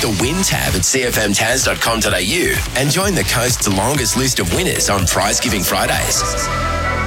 the Win tab at cfmtaz.com.au and join the coast's longest list of winners on Prize Giving Fridays.